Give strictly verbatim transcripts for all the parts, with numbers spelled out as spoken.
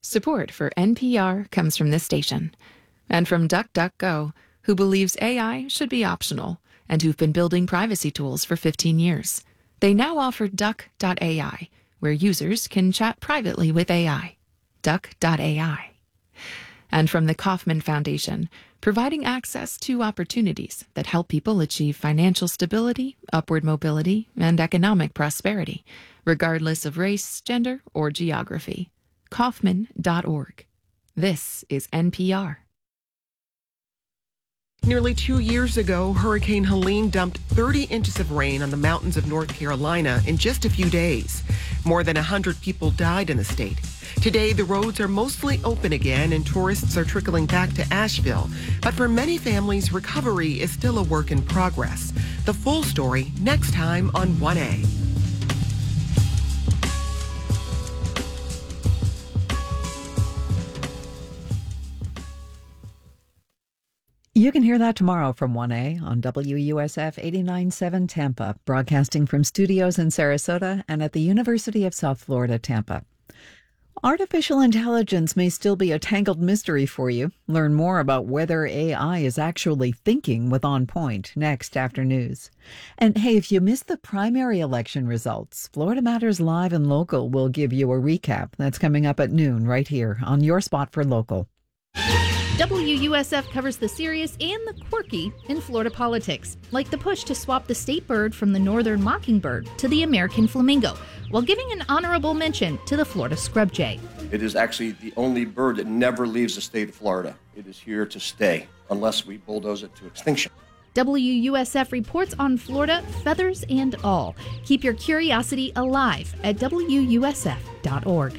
Support for N P R comes from this station and from DuckDuckGo, who believes A I should be optional and who've been building privacy tools for fifteen years. They now offer Duck dot A I, where users can chat privately with A I. Duck dot A I. And from the Kauffman Foundation, providing access to opportunities that help people achieve financial stability, upward mobility, and economic prosperity, regardless of race, gender, or geography. Kauffman dot org. This is N P R. Nearly two years ago, Hurricane Helene dumped thirty inches of rain on the mountains of North Carolina in just a few days. More than one hundred people died in the state. Today, the roads are mostly open again and tourists are trickling back to Asheville. But for many families, recovery is still a work in progress. The full story next time on one A. You can hear that tomorrow from one A on W U S F eighty-nine point seven Tampa, broadcasting from studios in Sarasota and at the University of South Florida, Tampa. Artificial intelligence may still be a tangled mystery for you. Learn more about whether A I is actually thinking with On Point next after news. And hey, if you missed the primary election results, Florida Matters Live and Local will give you a recap. That's coming up at noon right here on your spot for local. W U S F covers the serious and the quirky in Florida politics, like the push to swap the state bird from the northern mockingbird to the American flamingo, while giving an honorable mention to the Florida scrub jay. It is actually the only bird that never leaves the state of Florida. It is here to stay, unless we bulldoze it to extinction. W U S F reports on Florida, feathers and all. Keep your curiosity alive at W U S F dot org.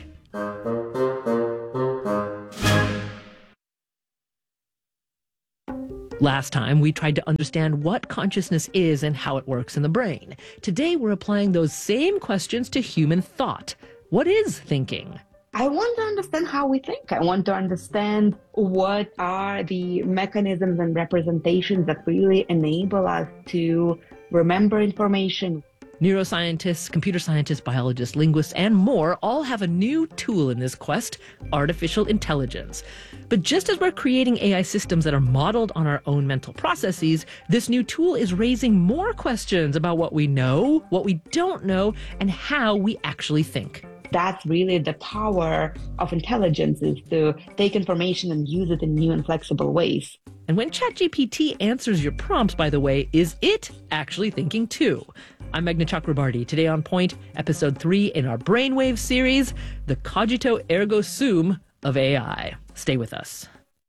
Last time, we tried to understand what consciousness is and how it works in the brain. Today, we're applying those same questions to human thought. What is thinking? I want to understand how we think. I want to understand what are the mechanisms and representations that really enable us to remember information. Neuroscientists, computer scientists, biologists, linguists, and more all have a new tool in this quest, artificial intelligence. But just as we're creating A I systems that are modeled on our own mental processes, this new tool is raising more questions about what we know, what we don't know, and how we actually think. That's really the power of intelligence, is to take information and use it in new and flexible ways. And when ChatGPT answers your prompts, by the way, is it actually thinking too? I'm Meghna Chakrabarty. Today on Point, episode three in our Brainwave series, the cogito ergo sum of A I. Stay with us.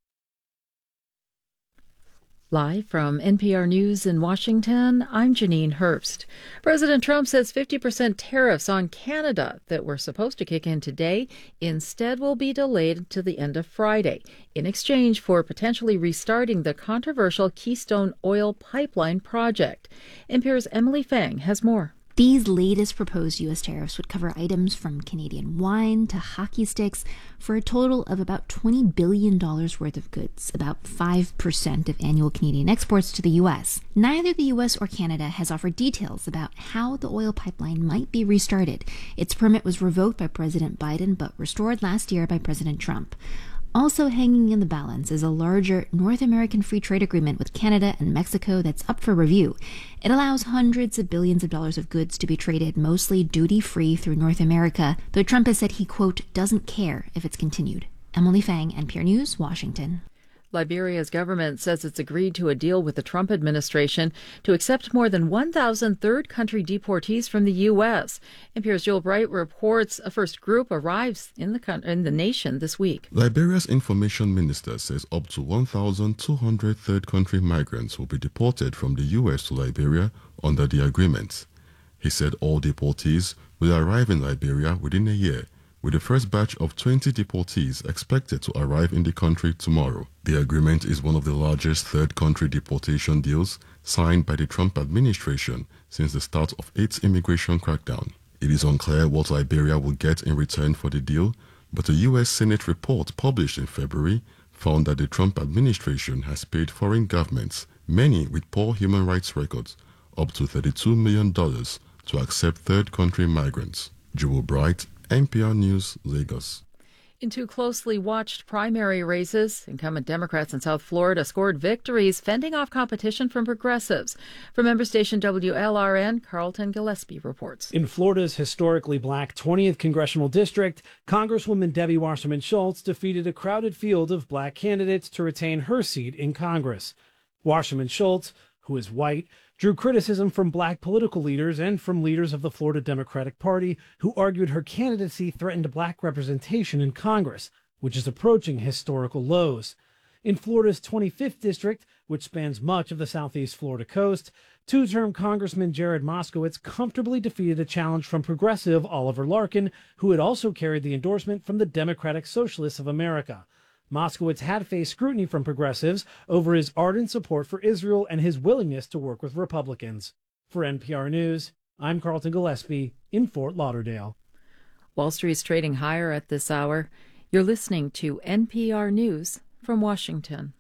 Live from N P R News in Washington, I'm Janine Herbst. President Trump says fifty percent tariffs on Canada that were supposed to kick in today instead will be delayed to the end of Friday in exchange for potentially restarting the controversial Keystone Oil Pipeline project. N P R's Emily Fang has more. These latest proposed U S tariffs would cover items from Canadian wine to hockey sticks for a total of about twenty billion dollars worth of goods, about five percent of annual Canadian exports to the U S. Neither the U S or Canada has offered details about how the oil pipeline might be restarted. Its permit was revoked by President Biden but restored last year by President Trump. Also hanging in the balance is a larger North American free trade agreement with Canada and Mexico that's up for review. It allows hundreds of billions of dollars of goods to be traded mostly duty-free through North America, though Trump has said he, quote, doesn't care if it's continued. Emily Fang, N P R News, Washington. Liberia's government says it's agreed to a deal with the Trump administration to accept more than one thousand third-country deportees from the U S. N P R's Joel Bright reports a first group arrives in the in the nation this week. Liberia's information minister says up to one thousand two hundred third-country migrants will be deported from the U S to Liberia under the agreement. He said all deportees will arrive in Liberia within a year, with the first batch of twenty deportees expected to arrive in the country tomorrow. The agreement is one of the largest third-country deportation deals signed by the Trump administration since the start of its immigration crackdown. It is unclear what Liberia will get in return for the deal, but a U S Senate report published in February found that the Trump administration has paid foreign governments, many with poor human rights records, up to thirty-two million dollars to accept third-country migrants. Joel Bright, N P R News, Lagos. In two closely watched primary races, incumbent Democrats in South Florida scored victories, fending off competition from progressives. From member station W L R N, Carlton Gillespie reports. In Florida's historically black twentieth congressional district, Congresswoman Debbie Wasserman Schultz defeated a crowded field of black candidates to retain her seat in Congress. Wasserman Schultz, who is white, drew criticism from black political leaders and from leaders of the Florida Democratic Party who argued her candidacy threatened black representation in Congress, which is approaching historical lows. In Florida's twenty-fifth district, which spans much of the southeast Florida coast, two-term Congressman Jared Moskowitz comfortably defeated a challenge from progressive Oliver Larkin, who had also carried the endorsement from the Democratic Socialists of America. Moskowitz had faced scrutiny from progressives over his ardent support for Israel and his willingness to work with Republicans. For N P R News, I'm Carlton Gillespie in Fort Lauderdale. Wall Street's trading higher at this hour. You're listening to N P R News from Washington.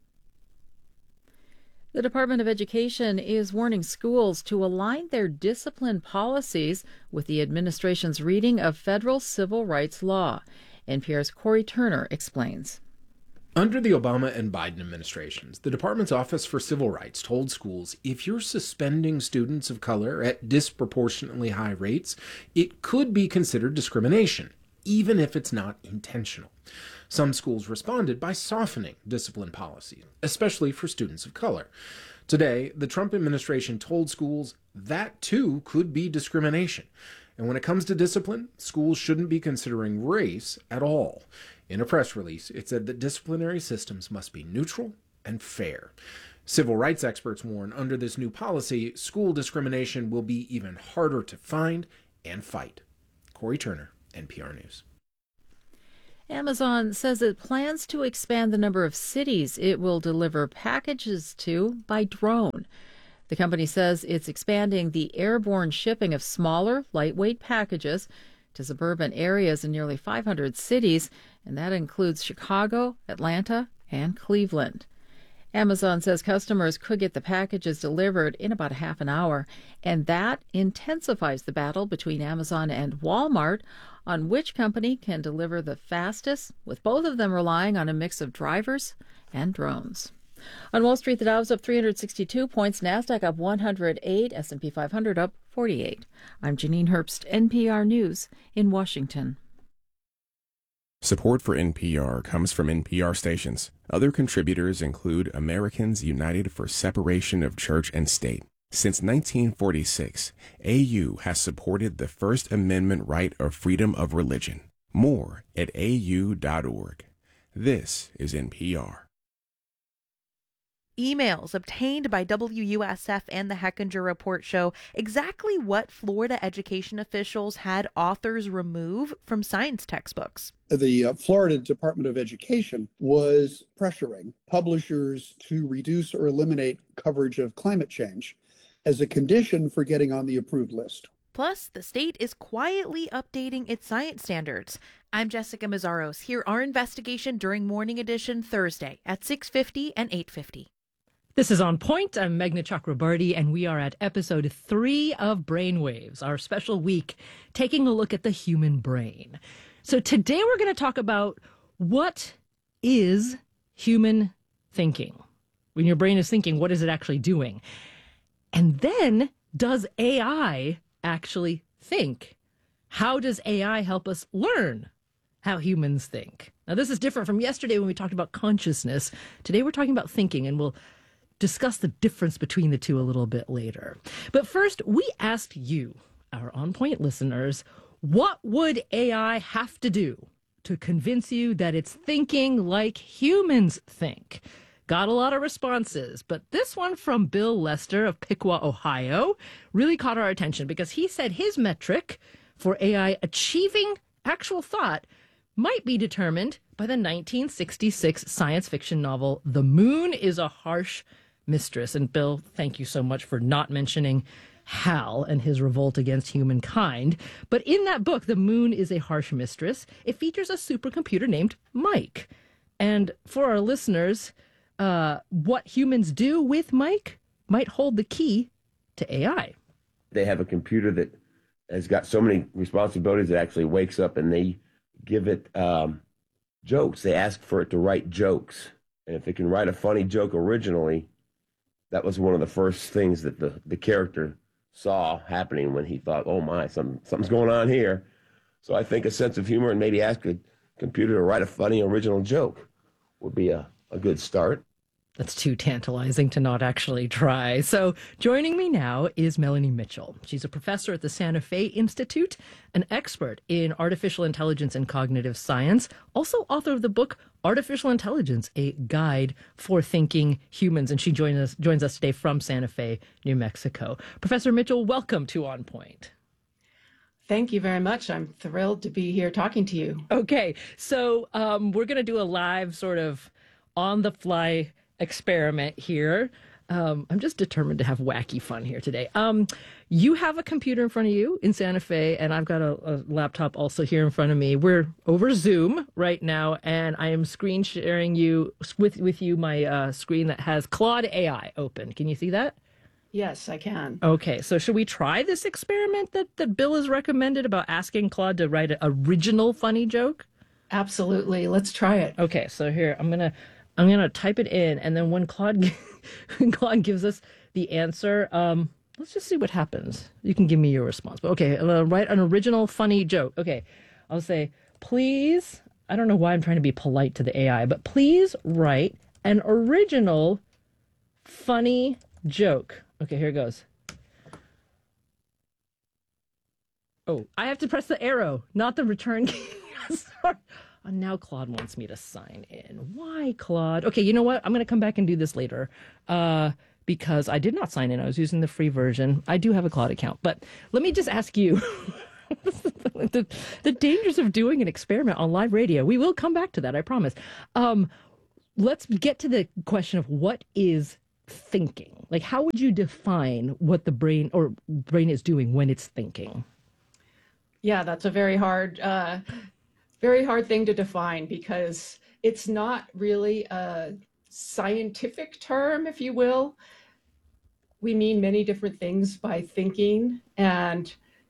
The Department of Education is warning schools to align their discipline policies with the administration's reading of federal civil rights law. N P R's Corey Turner explains. Under the Obama and Biden administrations, the Department's Office for Civil Rights told schools if you're suspending students of color at disproportionately high rates, it could be considered discrimination, even if it's not intentional. Some schools responded by softening discipline policy, especially for students of color. Today, the Trump administration told schools that too could be discrimination. And when it comes to discipline, schools shouldn't be considering race at all. In a press release, it said that disciplinary systems must be neutral and fair. Civil rights experts warn under this new policy, school discrimination will be even harder to find and fight. Corey Turner, N P R News. Amazon says it plans to expand the number of cities it will deliver packages to by drone. The company says it's expanding the airborne shipping of smaller, lightweight packages to suburban areas in nearly five hundred cities, and that includes Chicago, Atlanta, and Cleveland. Amazon says customers could get the packages delivered in about a half an hour, and that intensifies the battle between Amazon and Walmart on which company can deliver the fastest, with both of them relying on a mix of drivers and drones. On Wall Street, the Dow's up three hundred sixty-two points, NASDAQ up one hundred eight, S and P five hundred up forty-eight. I'm Janine Herbst, N P R News in Washington. Support for N P R comes from N P R stations. Other contributors include Americans United for Separation of Church and State. Since nineteen forty-six, A U has supported the First Amendment right of freedom of religion. More at A U dot org. This is N P R. Emails obtained by W U S F and the Hechinger Report show exactly what Florida education officials had authors remove from science textbooks. The uh, Florida Department of Education was pressuring publishers to reduce or eliminate coverage of climate change as a condition for getting on the approved list. Plus, the state is quietly updating its science standards. I'm Jessica Mazzaros. Hear our investigation during Morning Edition Thursday at six fifty and eight fifty. This is On Point. I'm Meghna Chakrabarty, and we are at episode three of Brainwaves, our special week taking a look at the human brain. So today we're going to talk about what is human thinking. When your brain is thinking, what is it actually doing? And then, does A I actually think? How does A I help us learn how humans think? Now, this is different from yesterday when we talked about consciousness. Today we're talking about thinking, and we'll discuss the difference between the two a little bit later. But first, we asked you, our On Point listeners, what would A I have to do to convince you that it's thinking like humans think? Got a lot of responses, but this one from Bill Lester of Piqua, Ohio, really caught our attention because he said his metric for A I achieving actual thought might be determined by the nineteen sixty-six science fiction novel The Moon is a Harsh Mistress. And Bill, thank you so much for not mentioning Hal and his revolt against humankind. But in that book, The Moon is a Harsh Mistress, it features a supercomputer named Mike. And for our listeners, uh, what humans do with Mike might hold the key to A I. They have a computer that has got so many responsibilities that actually wakes up and they give it um, jokes. They ask for it to write jokes. And if it can write a funny joke originally, that was one of the first things that the, the character saw happening when he thought, oh my, something, something's going on here. So I think a sense of humor and maybe ask a computer to write a funny original joke would be a, a good start. That's too tantalizing to not actually try. So joining me now is Melanie Mitchell. She's a professor at the Santa Fe Institute, an expert in artificial intelligence and cognitive science, also author of the book Artificial Intelligence, a Guide for Thinking Humans. And she joins us, joins us today from Santa Fe, New Mexico. Professor Mitchell, welcome to On Point. Thank you very much. I'm thrilled to be here talking to you. Okay, so um, we're going to do a live sort of on-the-fly experiment here. Um, I'm just determined to have wacky fun here today. Um, you have a computer in front of you in Santa Fe, and I've got a, a laptop also here in front of me. We're over Zoom right now, and I am screen sharing you with with you my uh, screen that has Claude A I open. Can you see that? Yes, I can. Okay, so should we try this experiment that, that Bill has recommended about asking Claude to write an original funny joke? Absolutely. Let's try it. Okay, so here, I'm going to I'm going to type it in, and then when Claude, when Claude gives us the answer, um, let's just see what happens. You can give me your response. But okay, I'll write an original funny joke. Okay, I'll say, please, I don't know why I'm trying to be polite to the A I, but please write an original funny joke. Okay, here it goes. Oh, I have to press the arrow, not the return key. Sorry. And now Claude wants me to sign in. Why, Claude? Okay, you know what? I'm going to come back and do this later uh, because I did not sign in. I was using the free version. I do have a Claude account. But let me just ask you, the, the dangers of doing an experiment on live radio. We will come back to that, I promise. Um, let's get to the question of what is thinking? Like, how would you define what the brain or brain is doing when it's thinking? Yeah, that's a very hard... Uh... Very hard thing to define because it's not really a scientific term, if you will. We mean many different things by thinking, and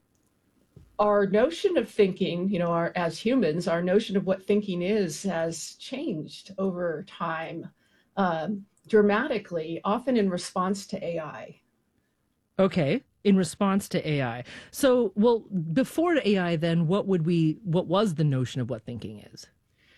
our notion of thinking, you know, our, as humans, our notion of what thinking is has changed over time um, dramatically, often in response to A I. Okay. In response to A I. So, well, before A I, then, what would we, what was the notion of what thinking is?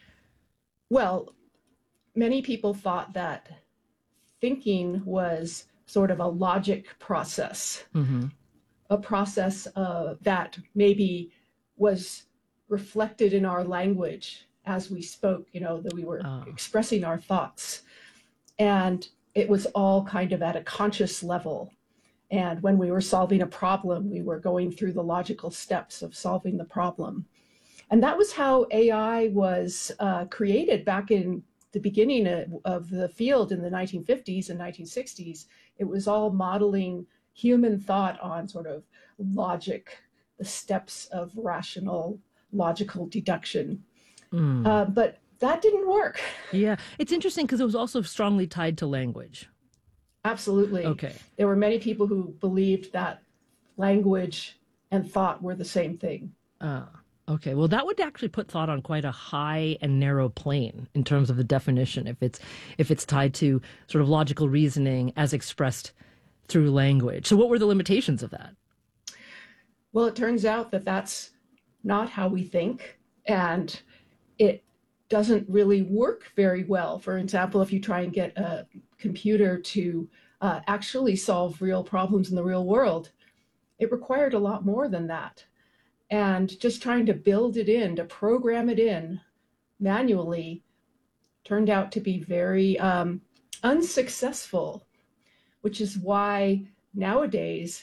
Well, many people thought that thinking was sort of a logic process, mm-hmm. a process uh, that maybe was reflected in our language as we spoke, you know, that we were oh. expressing our thoughts. And it was all kind of at a conscious level. And when we were solving a problem, we were going through the logical steps of solving the problem. And that was how A I was uh, created back in the beginning of, of the field in the nineteen fifties and nineteen sixties. It was all modeling human thought on sort of logic, the steps of rational, logical deduction. Mm. Uh, but that didn't work. Yeah, it's interesting because it was also strongly tied to language. Absolutely. Okay. There were many people who believed that language and thought were the same thing. Uh, okay. Well, that would actually put thought on quite a high and narrow plane in terms of the definition. If it's if it's tied to sort of logical reasoning as expressed through language. So, what were the limitations of that? Well, it turns out that that's not how we think, and it doesn't really work very well. For example, if you try and get a computer to uh, actually solve real problems in the real world, it required a lot more than that. And just trying to build it in, to program it in manually turned out to be very um, unsuccessful, which is why nowadays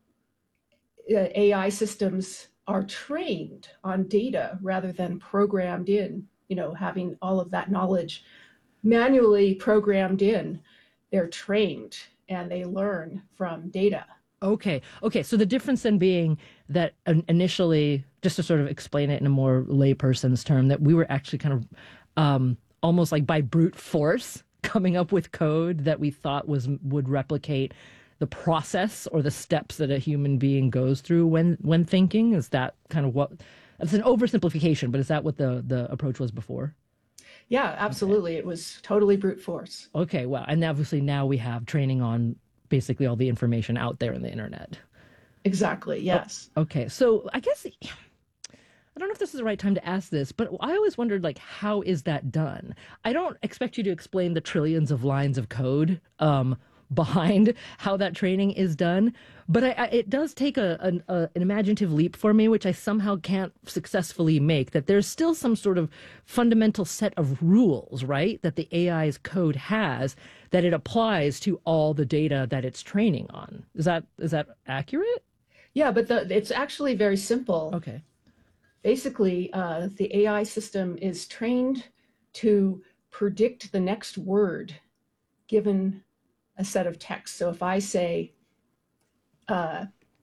uh, A I systems are trained on data rather than programmed in, you know, having all of that knowledge manually programmed in. They're trained and they learn from data. Okay. Okay. So the difference then being that initially, just to sort of explain it in a more layperson's term, that we were actually kind of um, almost like by brute force coming up with code that we thought was would replicate the process or the steps that a human being goes through when when thinking. Is that kind of what? It's an oversimplification, but is that what the the approach was before? Yeah, absolutely. Okay. It was totally brute force. Okay, well, and obviously now we have training on basically all the information out there in the internet. Exactly, yes. Oh, okay, so I guess, I don't know if this is the right time to ask this, but I always wondered, like, how is that done? I don't expect you to explain the trillions of lines of code um, behind how that training is done, but I, I, it does take a, an, a, an imaginative leap for me, which I somehow can't successfully make, that there's still some sort of fundamental set of rules, right, that the A I's code has that it applies to all the data that it's training on. Is that is that accurate? Yeah, but the, it's actually very simple. Okay. Basically, uh, the A I system is trained to predict the next word given a set of text. So if I say, uh,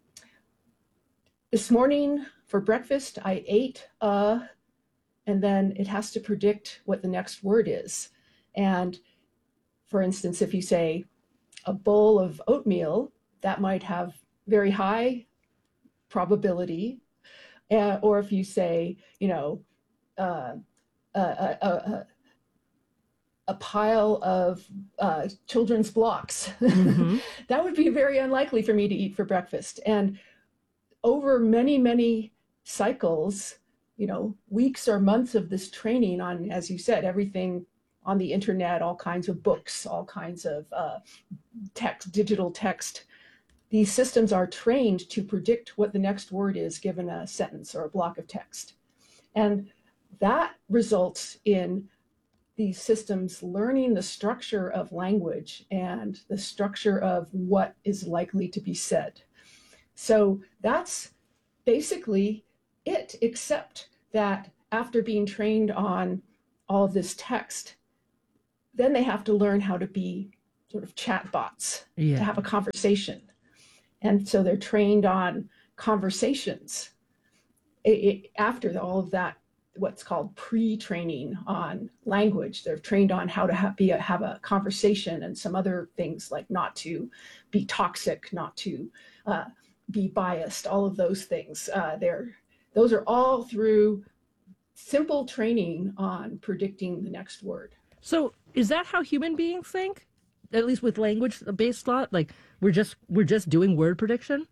this morning for breakfast, I ate a, and then it has to predict what the next word is. And for instance, if you say a bowl of oatmeal, that might have very high probability. Uh, or if you say, you know, uh, a, a, a, a pile of uh, children's blocks, mm-hmm. that would be very unlikely for me to eat for breakfast. And over many, many cycles, you know, weeks or months of this training on, as you said, everything on the internet, all kinds of books, all kinds of uh, text, digital text, these systems are trained to predict what the next word is given a sentence or a block of text. And that results in these systems learning the structure of language and the structure of what is likely to be said. So that's basically it, except that after being trained on all of this text, then they have to learn how to be sort of chatbots, yeah. to have a conversation. And so they're trained on conversations. It, it, after all of that, what's called pre-training on language, they're trained on how to have, be a, have a conversation and some other things like not to be toxic, not to uh, be biased, all of those things. Uh, they're, those are all through simple training on predicting the next word. So is that how human beings think? At least with language-based thought, like we're just we're just doing word prediction?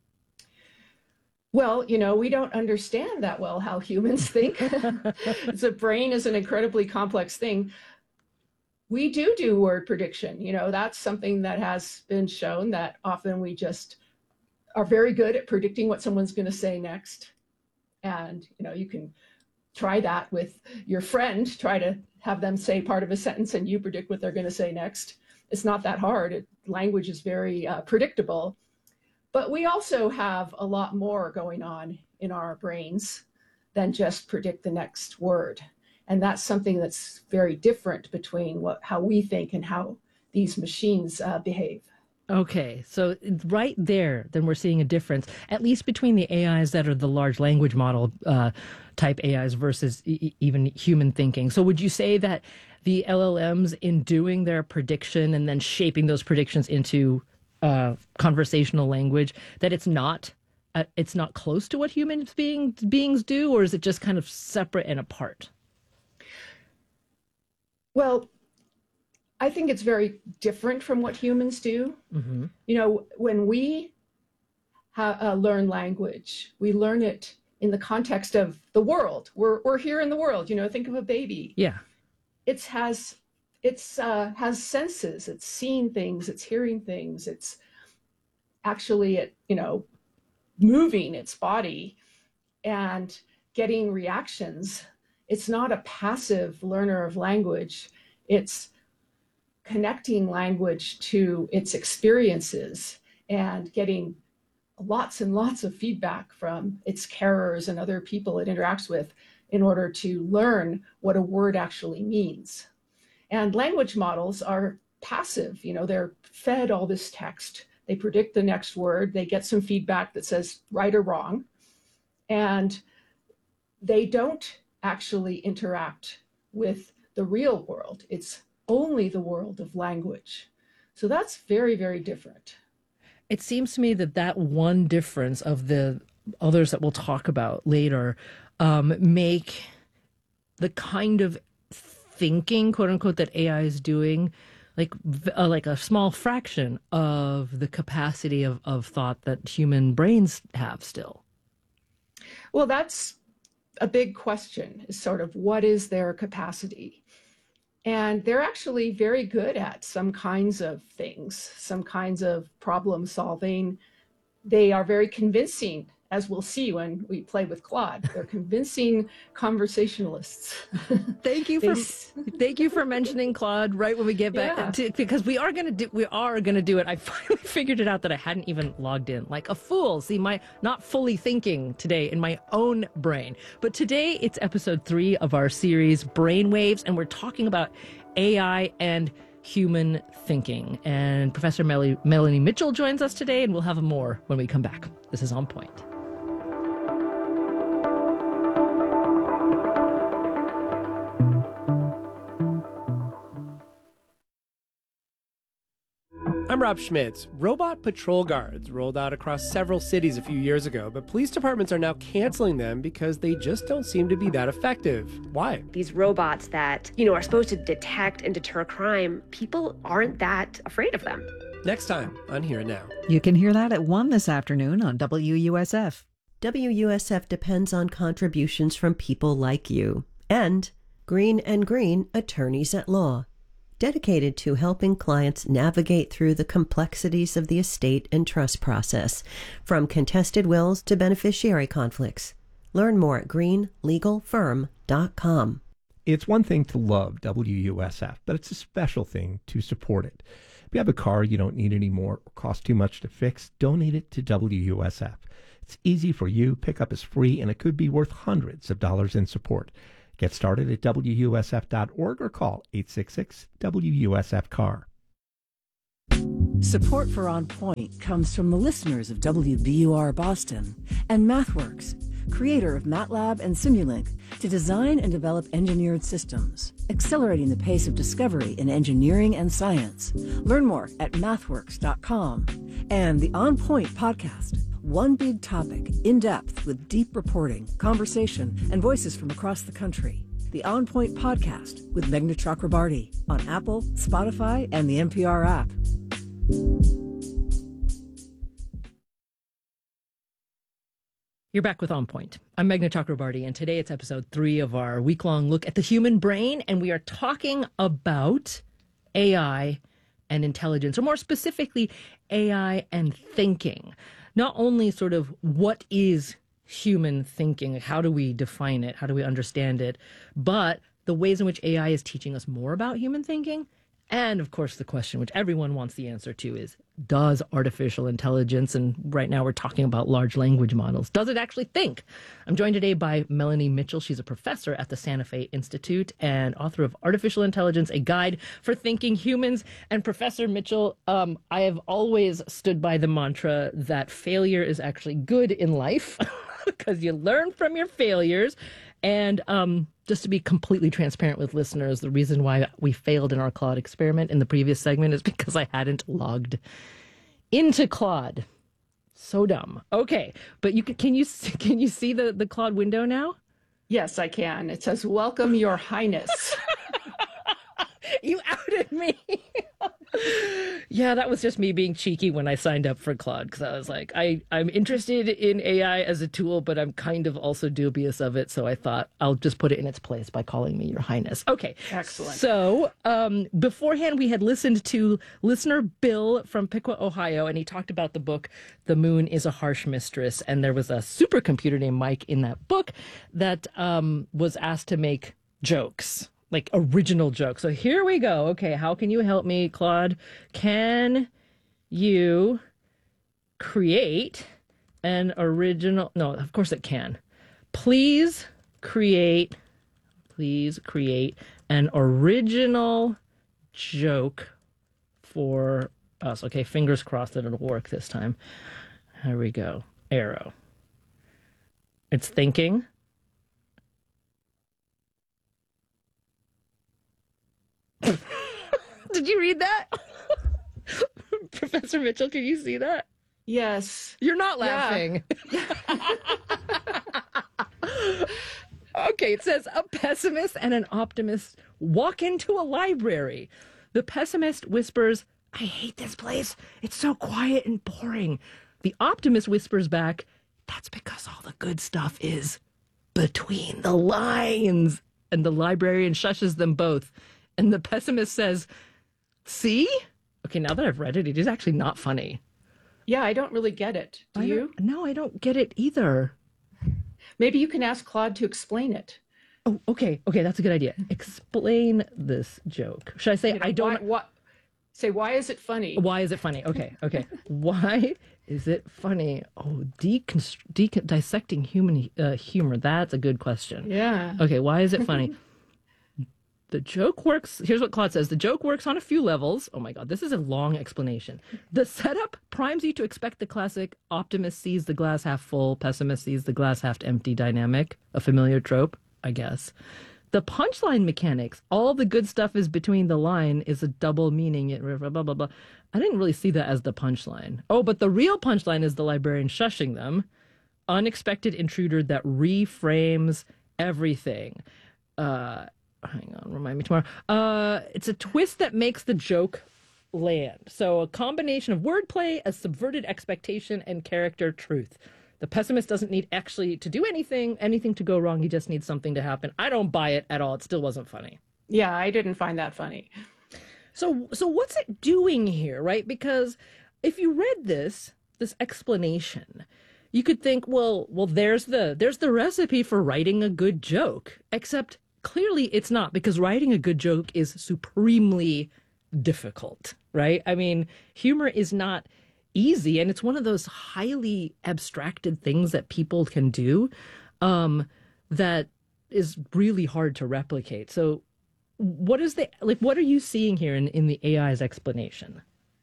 Well, you know, we don't understand that well how humans think. The brain is an incredibly complex thing. We do do word prediction. You know, that's something that has been shown that often we just are very good at predicting what someone's going to say next. And, you know, you can try that with your friend, try to have them say part of a sentence and you predict what they're going to say next. It's not that hard. It, language is very uh, predictable. But we also have a lot more going on in our brains than just predict the next word. And that's something that's very different between what, how we think and how these machines uh, behave. Okay, so right there, then we're seeing a difference, at least between the A Is that are the large language model uh, type A Is versus e- even human thinking. So would you say that the L L Ms, in doing their prediction and then shaping those predictions into uh, conversational language, that it's not uh, it's not close to what human being, beings do, or is it just kind of separate and apart? Well, I think it's very different from what humans do. Mm-hmm. You know, when we ha- uh, learn language, we learn it in the context of the world. We're we're here in the world. You know, think of a baby. Yeah, it has it's uh, has senses. It's seeing things. It's hearing things. It's actually it you know moving its body and getting reactions. It's not a passive learner of language. It's connecting language to its experiences and getting lots and lots of feedback from its carers and other people it interacts with in order to learn what a word actually means. And language models are passive. You know, they're fed all this text. They predict the next word. They get some feedback that says right or wrong. And they don't actually interact with the real world. It's only the world of language. So that's very, very different. It seems to me that that one difference of the others that we'll talk about later um, make the kind of thinking, quote unquote, that A I is doing like uh, like a small fraction of the capacity of, of thought that human brains have still? Well, that's a big question, is sort of what is their capacity? And they're actually very good at some kinds of things, some kinds of problem solving. They are very convincing, as we'll see when we play with Claude. They're convincing conversationalists. Thank you for thank you for mentioning Claude right when we get back Yeah. to, because we are gonna do we are gonna do it. I finally figured it out that I hadn't even logged in, like a fool. See, my not fully thinking today in my own brain. But today it's episode three of our series Brainwaves, and we're talking about A I and human thinking. And Professor Mel- Melanie Mitchell joins us today, and we'll have more when we come back. This is On Point. I'm Rob Schmitz. Robot patrol guards rolled out across several cities a few years ago, but police departments are now canceling them because they just don't seem to be that effective. Why? These robots that, you know, are supposed to detect and deter crime, people aren't that afraid of them. Next time on Here and Now. You can hear that at one this afternoon on W U S F. W U S F depends on contributions from people like you and Green and Green Attorneys at Law, dedicated to helping clients navigate through the complexities of the estate and trust process, from contested wills to beneficiary conflicts. Learn more at green legal firm dot com. It's one thing to love W U S F, but it's a special thing to support it. If you have a car you don't need anymore or costs too much to fix, donate it to W U S F. It's easy for you, pickup is free, and it could be worth hundreds of dollars in support. Get started at W U S F dot org or call eight six six W U S F C A R. Support for On Point comes from the listeners of W B U R Boston and MathWorks, creator of MATLAB and Simulink, to design and develop engineered systems, accelerating the pace of discovery in engineering and science. Learn more at mathworks dot com. And the On Point podcast, one big topic, in depth with deep reporting, conversation, and voices from across the country. The On Point podcast with Meghna Chakrabarty on Apple, Spotify, and the N P R app. You're back with On Point. I'm Meghna Chakrabarty, and today it's episode three of our week-long look at the human brain, and we are talking about A I and intelligence, or more specifically, A I and thinking. Not only sort of what is human thinking, how do we define it, how do we understand it, but the ways in which A I is teaching us more about human thinking. And of course, the question which everyone wants the answer to is, does artificial intelligence, and right now we're talking about large language models, does it actually think? I'm joined today by Melanie Mitchell. She's a professor at the Santa Fe Institute and author of Artificial Intelligence, A Guide for Thinking Humans. And Professor Mitchell, um, I have always stood by the mantra that failure is actually good in life because you learn from your failures. And um, just to be completely transparent with listeners, the reason why we failed in our Claude experiment in the previous segment is because I hadn't logged into Claude. So dumb. Okay, but you can, can you can you see the, the Claude window now? Yes, I can. It says, "Welcome, Your Highness." You outed me. Yeah, that was just me being cheeky when I signed up for Claude, because I was like, I, I'm interested in A I as a tool, but I'm kind of also dubious of it. So I thought I'll just put it in its place by calling me Your Highness. Okay. Excellent. So um, beforehand, we had listened to listener Bill from Piqua, Ohio, and he talked about the book, The Moon is a Harsh Mistress. And there was a supercomputer named Mike in that book that um, was asked to make jokes. Like original jokes. So here we go. Okay, how can you help me, Claude? Can you create an original? No, of course it can. Please create, please create an original joke for us. Okay, fingers crossed that it'll work this time. Here we go. Arrow. It's thinking. Did you read that? Professor Mitchell, can you see that? Yes. You're not laughing. Yeah. Okay, it says a pessimist and an optimist walk into a library. The pessimist whispers, I hate this place. It's so quiet and boring. The optimist whispers back, that's because all the good stuff is between the lines. And the librarian shushes them both. And the pessimist says, see? Okay, now that I've read it, it is actually not funny. Yeah, I don't really get it. Do I you? No, I don't get it either. Maybe you can ask Claude to explain it. Oh, okay. Okay, that's a good idea. Explain this joke. Should I say, You know, I don't... Why, why, say, why is it funny? Why is it funny? Okay, okay. Why is it funny? Oh, deconst- de- dissecting human uh, humor. That's a good question. Yeah. Okay, why is it funny? The joke works. Here's what Claude says. The joke works on a few levels. Oh my God, this is a long explanation. The setup primes you to expect the classic optimist sees the glass half full, pessimist sees the glass half empty dynamic, a familiar trope, I guess. The punchline mechanics, all the good stuff is between the line, is a double meaning. It blah, blah, blah, blah. I didn't really see that as the punchline. Oh, but the real punchline is the librarian shushing them. Unexpected intruder that reframes everything. Uh... Hang on, remind me tomorrow. Uh, it's a twist that makes the joke land. So a combination of wordplay, a subverted expectation, and character truth. The pessimist doesn't need actually to do anything, anything to go wrong. He just needs something to happen. I don't buy it at all. It still wasn't funny. Yeah, I didn't find that funny. So, so what's it doing here, right? Because if you read this, this explanation, you could think, well, well, there's the there's the recipe for writing a good joke, except clearly it's not, because writing a good joke is supremely difficult, right? I mean, humor is not easy, and it's one of those highly abstracted things that people can do um, that is really hard to replicate. So what is the, like, what are you seeing here in, in the A I's explanation?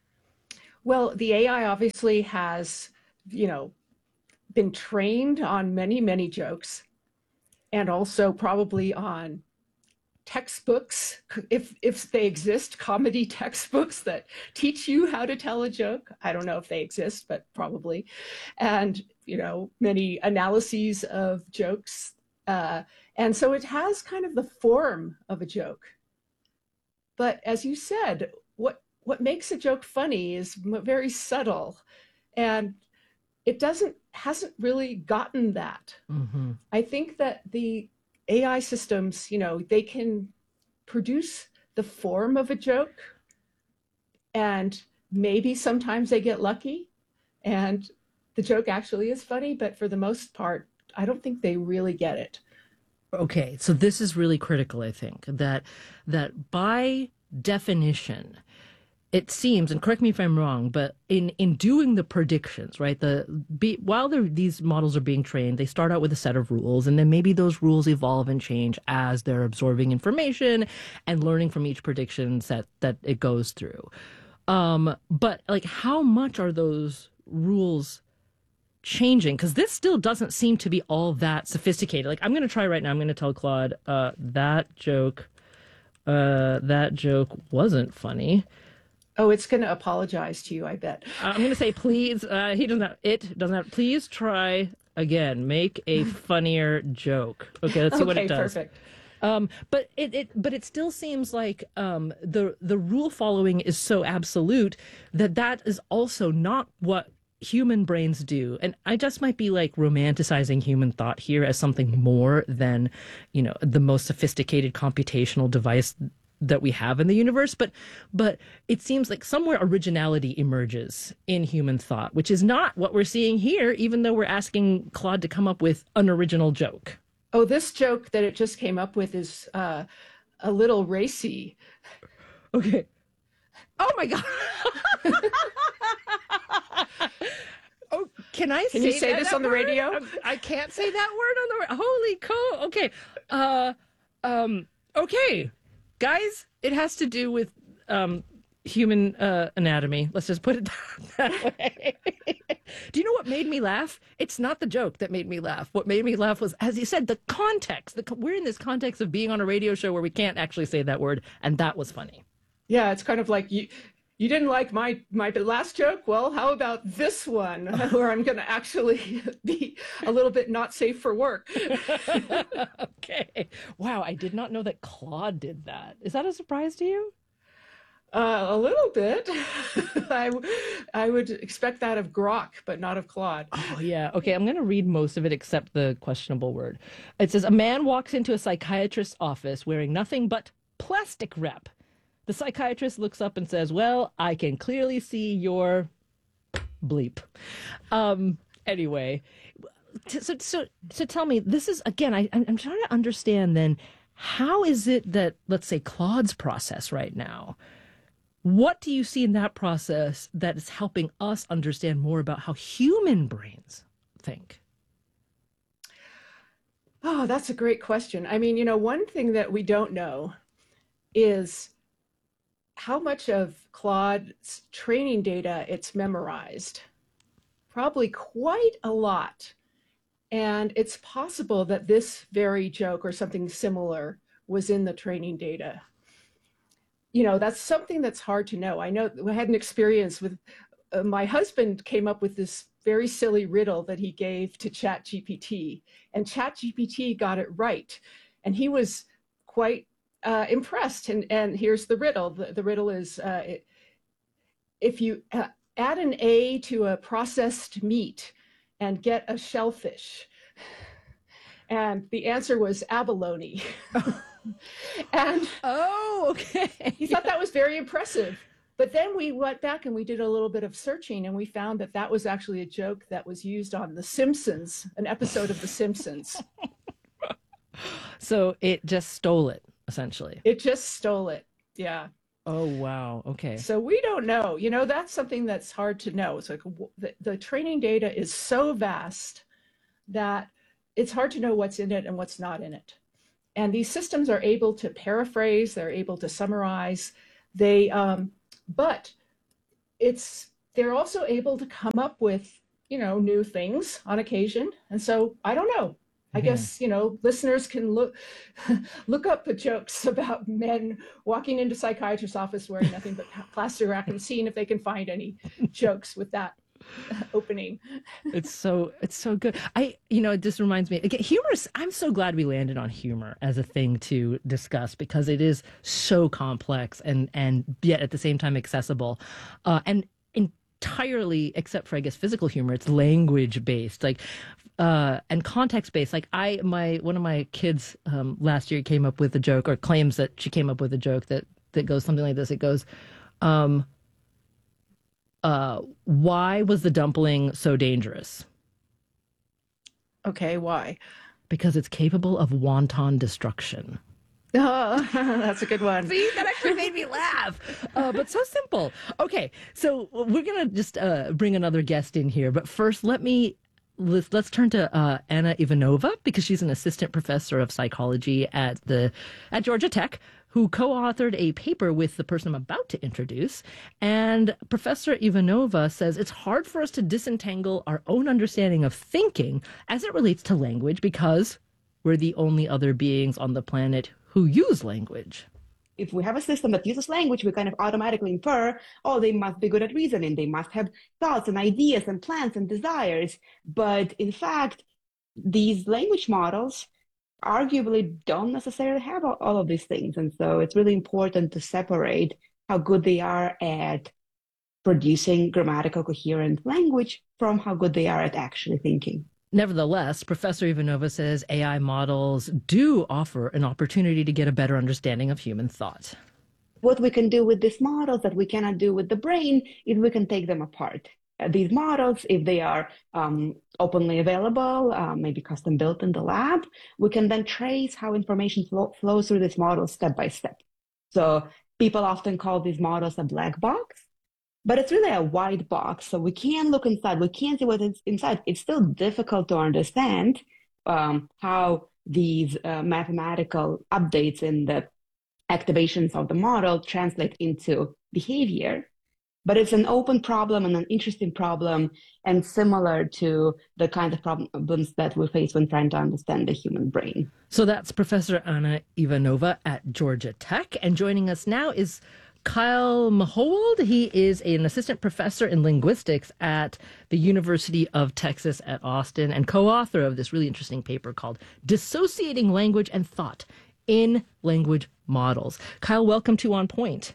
Well, the A I obviously has, you know, been trained on many, many jokes, and also probably on textbooks, if if they exist, comedy textbooks that teach you how to tell a joke. I don't know if they exist, but probably. And, you know, many analyses of jokes. Uh, and so it has kind of the form of a joke. But as you said, what what makes a joke funny is very subtle. And it doesn't hasn't really gotten that. Mm-hmm. I think that the A I systems, you know, they can produce the form of a joke, and maybe sometimes they get lucky and the joke actually is funny, but for the most part, I don't think they really get it. Okay, so this is really critical, I think, that that by definition, it seems, and correct me if I'm wrong, but in, in doing the predictions, right, the be, while these models are being trained, they start out with a set of rules, and then maybe those rules evolve and change as they're absorbing information and learning from each prediction set that it goes through. Um, but, like, how much are those rules changing? Because this still doesn't seem to be all that sophisticated. Like, I'm going to try right now. I'm going to tell Claude, uh, that joke, uh, that joke wasn't funny. Oh, it's going to apologize to you, I bet. Uh, I'm going to say, please, uh, he doesn't have, it doesn't have, please try again. Make a funnier joke. Okay, let's see okay, what it does. Perfect. Um, but it, it, but it still seems like um, the the rule following is so absolute that that is also not what human brains do. And I just might be like romanticizing human thought here as something more than, you know, the most sophisticated computational device that we have in the universe, but but it seems like somewhere originality emerges in human thought, which is not what we're seeing here, even though we're asking Claude to come up with an original joke. Oh, this joke that it just came up with is uh, a little racy. Okay. Oh my God. Oh, can I can say, you say that, this that on the word? radio? I can't say that word on the Holy cow. Okay. Uh, um, okay. Guys, it has to do with um, human uh, anatomy. Let's just put it that way. Do you know what made me laugh? It's not the joke that made me laugh. What made me laugh was, as you said, the context. The, we're in this context of being on a radio show where we can't actually say that word, and that was funny. Yeah, it's kind of like you you didn't like my my last joke? Well, how about this one, where I'm going to actually be a little bit not safe for work? Okay. Wow, I did not know that Claude did that. Is that a surprise to you? Uh, a little bit. I, I would expect that of Grok, but not of Claude. Oh, yeah. Okay, I'm going to read most of it except the questionable word. It says, a man walks into a psychiatrist's office wearing nothing but plastic wrap. The psychiatrist looks up and says, well, I can clearly see your bleep. Um, anyway, so, so, so tell me, this is, again, I, I'm trying to understand then, how is it that, let's say, Claude's process right now, what do you see in that process that is helping us understand more about how human brains think? Oh, that's a great question. I mean, you know, one thing that we don't know is how much of Claude's training data it's memorized. Probably quite a lot. And it's possible that this very joke or something similar was in the training data. You know, that's something that's hard to know. I know I had an experience with, uh, my husband came up with this very silly riddle that he gave to ChatGPT, and ChatGPT got it right. And he was quite uh, impressed. And, and here's the riddle. The, the riddle is, uh, it, if you uh, add an A to a processed meat and get a shellfish, and the answer was abalone. And oh, okay. He thought that was very impressive. But then we went back and we did a little bit of searching, and we found that that was actually a joke that was used on The Simpsons, an episode of The Simpsons. So it just stole it, essentially. It just stole it. Yeah. Oh, wow. Okay. So we don't know. You know, that's something that's hard to know. It's like the, the training data is so vast that it's hard to know what's in it and what's not in it. And these systems are able to paraphrase, they're able to summarize, they, um, but it's, they're also able to come up with, you know, new things on occasion. And so I don't know. I Mm-hmm. guess, you know, listeners can look look up the jokes about men walking into psychiatrist's office wearing nothing but plastic wrap and seeing if they can find any jokes with that opening. It's so it's so good. I you know, it just reminds me again, humor is, I'm so glad we landed on humor as a thing to discuss, because it is so complex and and yet at the same time accessible. Uh, and entirely, except for I guess physical humor, it's language based. Like uh, and context based. Like I, my one of my kids um, last year came up with a joke, or claims that she came up with a joke that that goes something like this. It goes, um, uh, "Why was the dumpling so dangerous?" Okay, why? Because it's capable of wanton destruction. Oh, that's a good one. See, that actually made me laugh. Uh, but so simple. Okay, so we're gonna just uh, bring another guest in here, but first, let me let's, let's turn to uh, Anna Ivanova, because she's an assistant professor of psychology at the at Georgia Tech, who co-authored a paper with the person I'm about to introduce. And Professor Ivanova says it's hard for us to disentangle our own understanding of thinking as it relates to language, because we're the only other beings on the planet who use language. If we have a system that uses language, we kind of automatically infer, oh, they must be good at reasoning. They must have thoughts and ideas and plans and desires. But in fact, these language models arguably don't necessarily have all, all of these things. And so it's really important to separate how good they are at producing grammatical coherent language from how good they are at actually thinking. Nevertheless, Professor Ivanova says A I models do offer an opportunity to get a better understanding of human thought. What we can do with these models that we cannot do with the brain is we can take them apart. Uh, these models, if they are um, openly available, uh, maybe custom built in the lab, we can then trace how information flow, flows through this model step by step. So people often call these models a black box, but it's really a white box. So we can look inside, we can see what's inside. It's still difficult to understand um, how these uh, mathematical updates in the activations of the model translate into behavior. But it's an open problem and an interesting problem, and similar to the kind of problems that we face when trying to understand the human brain. So that's Professor Anna Ivanova at Georgia Tech. And joining us now is Kyle Mahold. He is an assistant professor in linguistics at the University of Texas at Austin and co-author of this really interesting paper called Dissociating Language and Thought in Language Models. Kyle, welcome to On Point.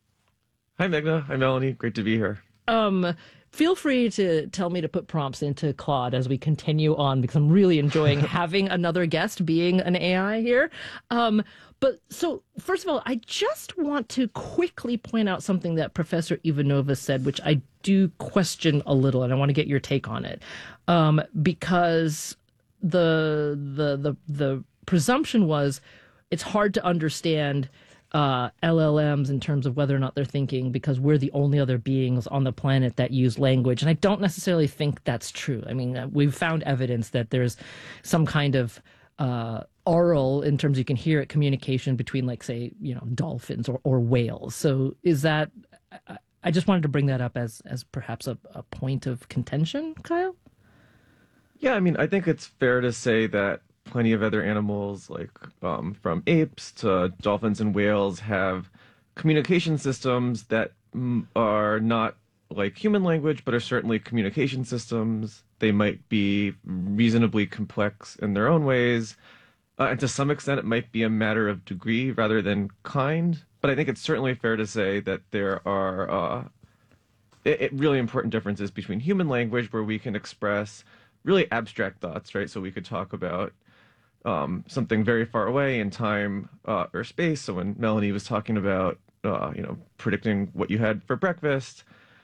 Hi, Meghna. Hi, Melanie. Great to be here. Um, feel free to tell me to put prompts into Claude as we continue on, because I'm really enjoying having another guest being an A I here. Um, but so, first of all, I just want to quickly point out something that Professor Ivanova said, which I do question a little, and I want to get your take on it. Um, because the the the the presumption was it's hard to understand Uh, L L Ms in terms of whether or not they're thinking because we're the only other beings on the planet that use language. And I don't necessarily think that's true. I mean, uh, we've found evidence that there's some kind of uh, oral, in terms you can hear it, communication between, like, say, you know, dolphins or, or whales. So is that, I, I just wanted to bring that up as, as perhaps a, a point of contention, Kyle? Yeah, I mean, I think it's fair to say that plenty of other animals, like um, from apes to dolphins and whales, have communication systems that mm, are not like human language, but are certainly communication systems. They might be reasonably complex in their own ways. Uh, and to some extent, it might be a matter of degree rather than kind. But I think it's certainly fair to say that there are uh, it, it really important differences between human language, where we can express really abstract thoughts, right? So we could talk about Um, something very far away in time uh, or space. So when Melanie was talking about, uh, you know, predicting what you had for breakfast,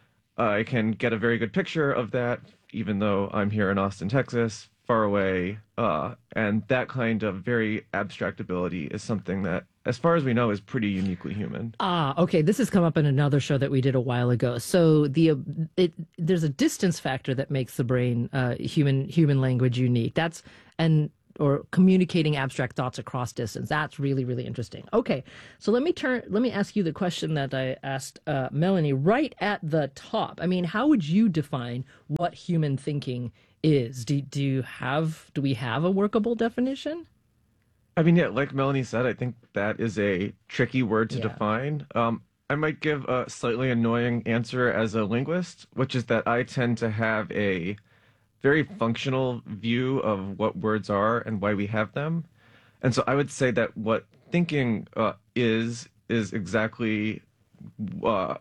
I can get a very good picture of that, even though I'm here in Austin, Texas, far away. Uh, and that kind of very abstract ability is something that, as far as we know, is pretty uniquely human. Ah, okay. This has come up in another show that we did a while ago. So the it, there's a distance factor that makes the brain uh, human human language unique. That's and. or communicating abstract thoughts across distance. That's really, really interesting. Okay, so let me turn. Let me ask you the question that I asked uh, Melanie right at the top. I mean, how would you define what human thinking is? Do do you have? Do we have a workable definition? I mean, yeah, like Melanie said, I think that is a tricky word to Yeah. define. Um, I might give a slightly annoying answer as a linguist, which is that I tend to have a very functional view of what words are and why we have them. And so I would say that what thinking uh, is, is exactly uh,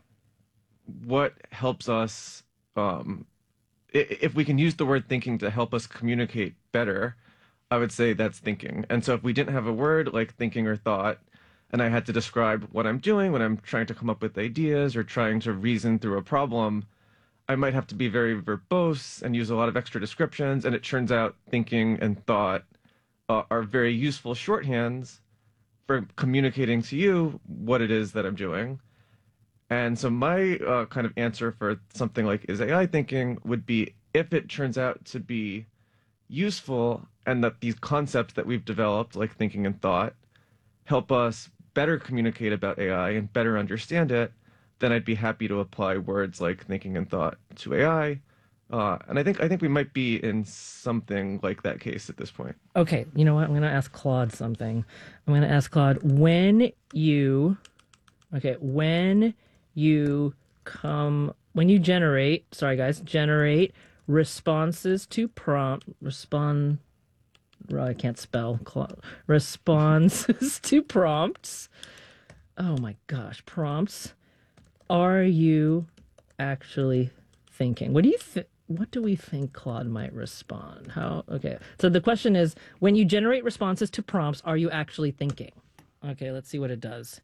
what helps us, um, if we can use the word thinking to help us communicate better, I would say that's thinking. And so if we didn't have a word like thinking or thought, and I had to describe what I'm doing when I'm trying to come up with ideas or trying to reason through a problem, I might have to be very verbose and use a lot of extra descriptions, and it turns out thinking and thought uh, are very useful shorthands for communicating to you what it is that I'm doing. And so my uh, kind of answer for something like is A I thinking would be, if it turns out to be useful and that these concepts that we've developed, like thinking and thought, help us better communicate about A I and better understand it, then I'd be happy to apply words like thinking and thought to A I. Uh, and I think I think we might be in something like that case at this point. Okay, you know what? I'm going to ask Claude something. I'm going to ask Claude, when you, okay, when you come, when you generate, sorry guys, generate responses to prompt, respond, well, I can't spell, Claude, responses to prompts. Oh my gosh, prompts. Are you actually thinking? What do you think? What do we think Claude might respond? How? Okay. So the question is, when you generate responses to prompts, are you actually thinking? Okay, let's see what it does.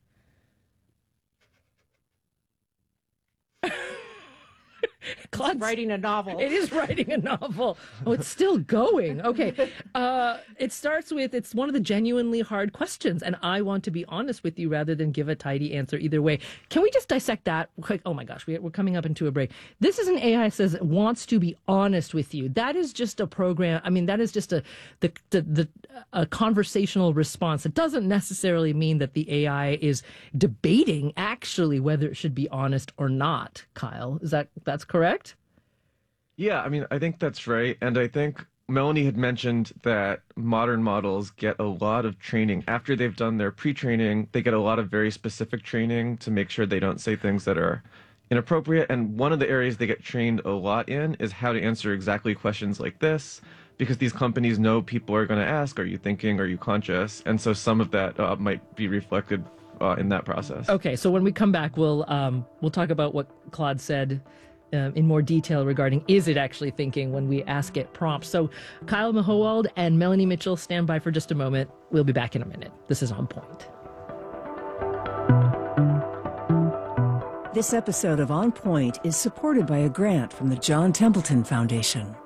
Claude's writing a novel. It is writing a novel. Oh, it's still going. Okay. Uh, it starts with, it's one of the genuinely hard questions, and I want to be honest with you rather than give a tidy answer either way. Can we just dissect that quick? Oh my gosh, we, we're coming up into a break. This is an A I that says it wants to be honest with you. That is just a program. I mean, that is just a the the, the a conversational response. It doesn't necessarily mean that the A I is debating actually whether it should be honest or not. Kyle, is that that's correct? Yeah, I mean, I think that's right. And I think Melanie had mentioned that modern models get a lot of training. After they've done their pre-training, they get a lot of very specific training to make sure they don't say things that are inappropriate. And one of the areas they get trained a lot in is how to answer exactly questions like this, because these companies know people are going to ask, are you thinking, are you conscious? And so some of that uh, might be reflected uh, in that process. Okay, so when we come back, we'll um, we'll talk about what Claude said Um, in more detail regarding is it actually thinking when we ask it prompts. So Kyle Mahowald and Melanie Mitchell, stand by for just a moment. We'll be back in a minute. This is On Point. This episode of On Point is supported by a grant from the John Templeton Foundation.